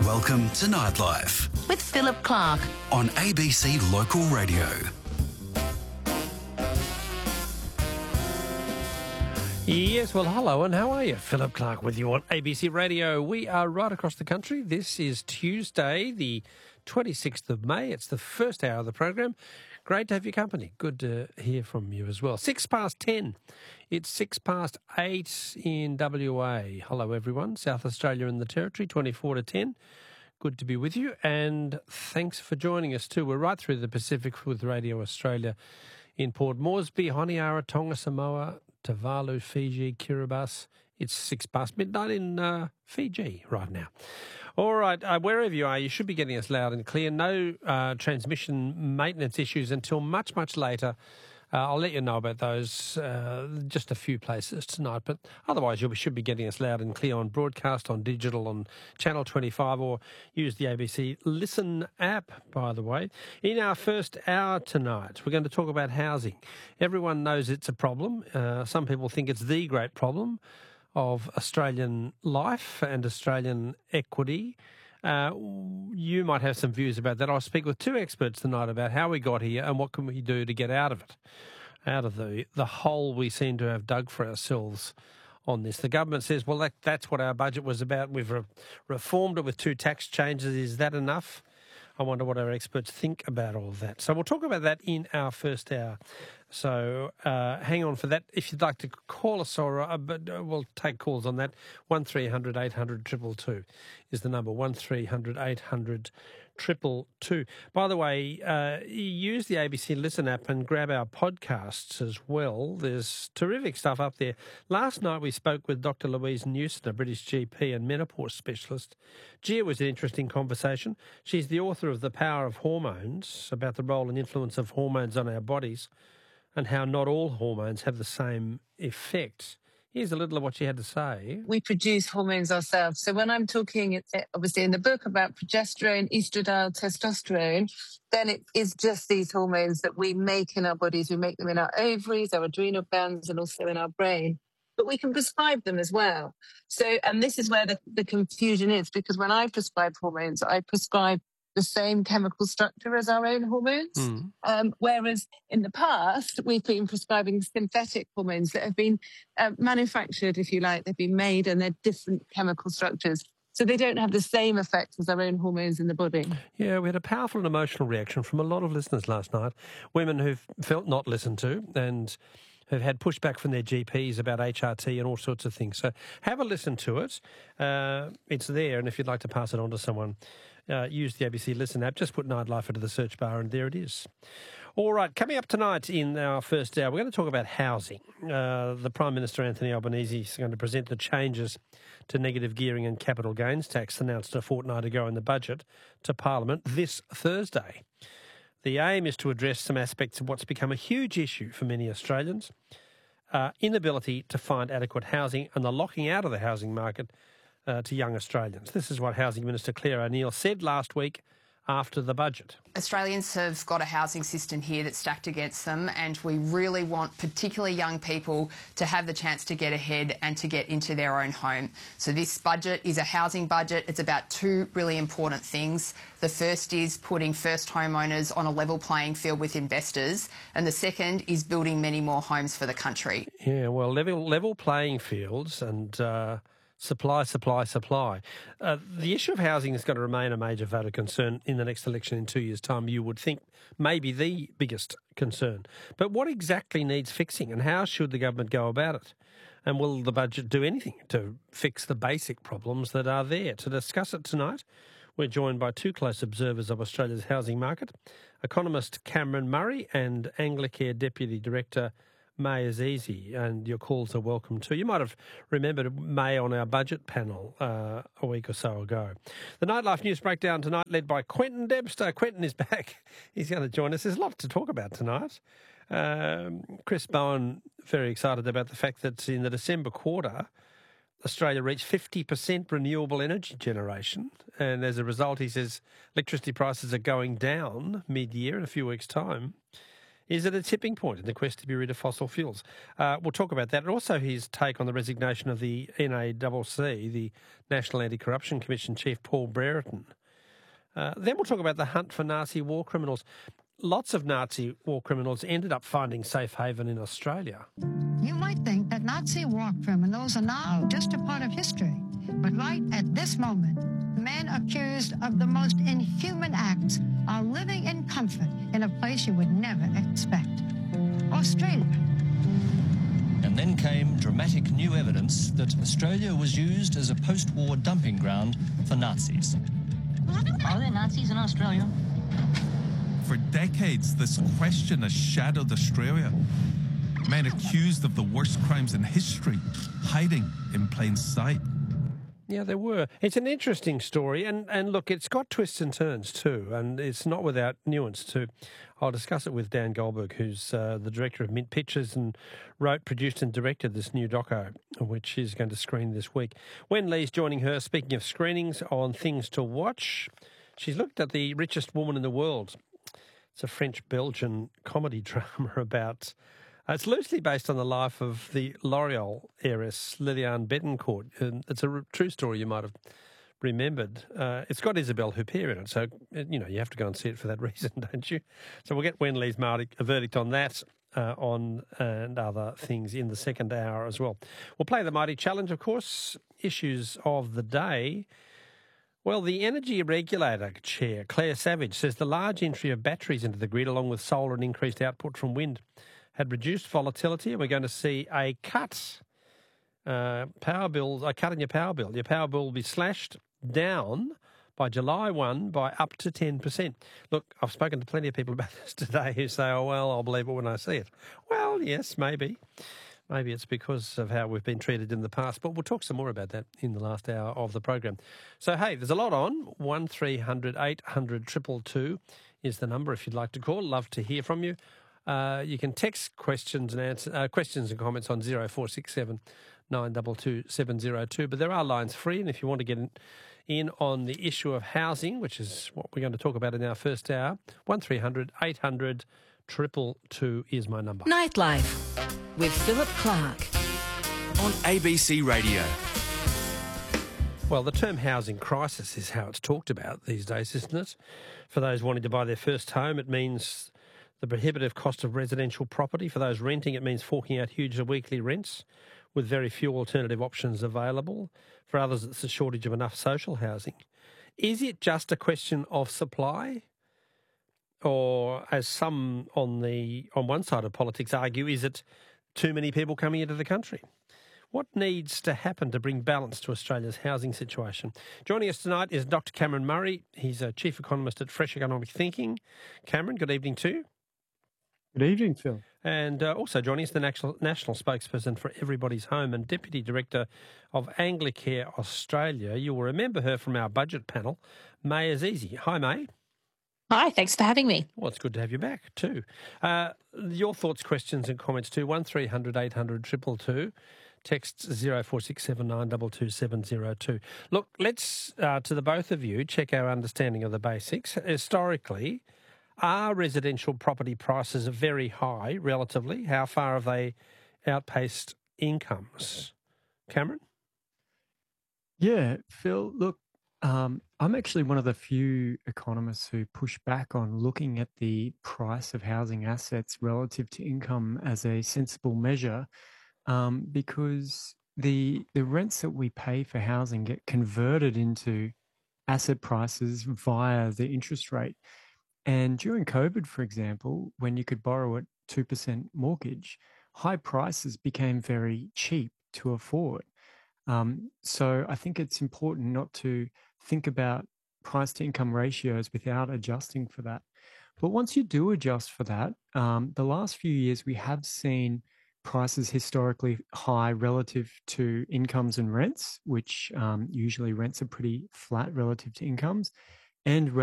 Welcome to Nightlife with Philip Clark on ABC Local Radio. Yes, well, hello and how are you? Philip Clark with you on ABC Radio. We are right across the country. This is Tuesday, the 26th of May. It's the first hour of the program. Great to have your company. Good to hear from you as well. 10:06. It's 8:06 in WA. Hello, everyone. South Australia and the Territory, 24 to 10. Good to be with you, and thanks for joining us too. We're right through the Pacific with Radio Australia in Port Moresby, Honiara, Tonga, Samoa, Tuvalu, Fiji, Kiribati. It's 6 past midnight in Fiji right now. All right, wherever you are, you should be getting us loud and clear. No transmission maintenance issues until much, much later. I'll let you know about those, just a few places tonight. But otherwise, you should be getting us loud and clear on broadcast, on digital, on Channel 25, or use the ABC Listen app, by the way. In our first hour tonight, we're going to talk about housing. Everyone knows it's a problem. Some people think it's the great problem of Australian life and Australian equity. You might have some views about that. I'll speak with two experts tonight about how we got here and what can we do to get out of it, out of the hole we seem to have dug for ourselves on this. The government says, well, that's what our budget was about. We've reformed it with 2 tax changes. Is that enough? I wonder what our experts think about all of that. So we'll talk about that in our first hour. So hang on for that. If you'd like to call us, but we'll take calls on that. 1300 800 222 is the number. 1300 800 222. By the way, use the ABC Listen app and grab our podcasts as well. There's terrific stuff up there. Last night we spoke with Dr. Louise Newson, a British GP and menopause specialist. Gee, it was an interesting conversation. She's the author of The Power of Hormones, about the role and influence of hormones on our bodies and how not all hormones have the same effect. Here's a little of what she had to say. We produce hormones ourselves. So when I'm talking, obviously in the book, about progesterone, estradiol, testosterone, then it is just these hormones that we make in our bodies. We make them in our ovaries, our adrenal glands, and also in our brain. But we can prescribe them as well. So, and this is where the confusion is, because when I prescribe hormones, I prescribe the same chemical structure as our own hormones. Whereas in the past, we've been prescribing synthetic hormones that have been manufactured, if you like. They've been made and they're different chemical structures. So they don't have the same effect as our own hormones in the body. Yeah, we had a powerful and emotional reaction from a lot of listeners last night, women who've felt not listened to and who've had pushback from their GPs about HRT and all sorts of things. So have a listen to it. It's there, and if you'd like to pass it on to someone, use the ABC Listen app. Just put Nightlife into the search bar and there it is. All right, coming up tonight in our first hour, we're going to talk about housing. The Prime Minister, Anthony Albanese, is going to present the changes to negative gearing and capital gains tax announced a fortnight ago in the budget to Parliament this Thursday. The aim is to address some aspects of what's become a huge issue for many Australians, inability to find adequate housing and the locking out of the housing market to young Australians. This is what Housing Minister Claire O'Neil said last week after the budget. Australians have got a housing system here that's stacked against them, and we really want particularly young people to have the chance to get ahead and to get into their own home. So this budget is a housing budget. It's about 2 really important things. The first is putting first homeowners on a level playing field with investors, and the second is building many more homes for the country. Yeah, well, level playing fields and supply. The issue of housing is going to remain a major vote of concern in the next election in 2 years' time. You would think maybe the biggest concern. But what exactly needs fixing and how should the government go about it? And will the budget do anything to fix the basic problems that are there? To discuss it tonight, we're joined by 2 close observers of Australia's housing market, economist Cameron Murray and Anglicare Deputy Director May Azizi, and your calls are welcome too. You might have remembered May on our budget panel a week or so ago. The Nightlife News Breakdown tonight, led by Quentin Debster. Quentin is back. He's going to join us. There's a lot to talk about tonight. Chris Bowen, very excited about the fact that in the December quarter, Australia reached 50% renewable energy generation. And as a result, he says, electricity prices are going down mid-year in a few weeks' time. Is it a tipping point in the quest to be rid of fossil fuels? We'll talk about that, and also his take on the resignation of the NACC, the National Anti-Corruption Commission Chief Paul Brereton. Then we'll talk about the hunt for Nazi war criminals. Lots of Nazi war criminals ended up finding safe haven in Australia. You might think that Nazi war criminals are now just a part of history, but right at this moment, men accused of the most inhuman acts are living in comfort in a place you would never expect. Australia. And then came dramatic new evidence that Australia was used as a post-war dumping ground for Nazis. Are there Nazis in Australia? For decades, this question has shadowed Australia. Men accused of the worst crimes in history, hiding in plain sight. Yeah, there were. It's an interesting story, and look, it's got twists and turns too, and it's not without nuance too. I'll discuss it with Dan Goldberg, who's the director of Mint Pictures and wrote, produced and directed this new doco, which is going to screen this week. Wen Lee's joining her, speaking of screenings, on things to watch. She's looked at The Richest Woman in the World. It's a French-Belgian comedy drama about... it's loosely based on the life of the L'Oreal heiress, Liliane Bettencourt. It's a true story you might have remembered. It's got Isabelle Huppert in it, so, you have to go and see it for that reason, don't you? So we'll get Wen Lee's verdict on that and other things in the second hour as well. We'll play the Mighty Challenge, of course. Issues of the day. Well, the Energy Regulator Chair, Claire Savage, says the large entry of batteries into the grid, along with solar and increased output from wind, had reduced volatility, and we're going to see a cut. A cut in your power bill. Your power bill will be slashed down by July 1 by up to 10%. Look, I've spoken to plenty of people about this today who say, oh, well, I'll believe it when I see it. Well, yes, maybe. Maybe it's because of how we've been treated in the past, but we'll talk some more about that in the last hour of the program. So, hey, there's a lot on. 1300 800 222 is the number if you'd like to call. Love to hear from you. You can text questions and comments on 0467 922 702, but there are lines free, and if you want to get in on the issue of housing, which is what we're going to talk about in our first hour, 1300 800 222 is my number. Nightlife with Philip Clark On ABC Radio. Well, the term housing crisis is how it's talked about these days, isn't it? For those wanting to buy their first home, it means the prohibitive cost of residential property. For those renting, it means forking out huge weekly rents with very few alternative options available. For others, it's a shortage of enough social housing. Is it just a question of supply? Or, as some on one side of politics argue, is it too many people coming into the country? What needs to happen to bring balance to Australia's housing situation? Joining us tonight is Dr. Cameron Murray. He's a chief economist at Fresh Economic Thinking. Cameron, good evening to you. Good evening, Phil. And also joining us, the national spokesperson for Everybody's Home and Deputy Director of Anglicare Australia. You will remember her from our budget panel, May Azizi. Hi, May. Hi, thanks for having me. Well, it's good to have you back too. Your thoughts, questions and comments too, 1300 800 222. Text 0467 922 702. Look, let's, to the both of you, check our understanding of the basics. Historically, are residential property prices very high relatively? How far have they outpaced incomes? Cameron? Yeah, Phil, look, I'm actually one of the few economists who push back on looking at the price of housing assets relative to income as a sensible measure, because the rents that we pay for housing get converted into asset prices via the interest rate. And during COVID, for example, when you could borrow at 2% mortgage, high prices became very cheap to afford. So I think it's important not to think about price to income ratios without adjusting for that. But once you do adjust for that, the last few years we have seen prices historically high relative to incomes and rents, which usually rents are pretty flat relative to incomes, and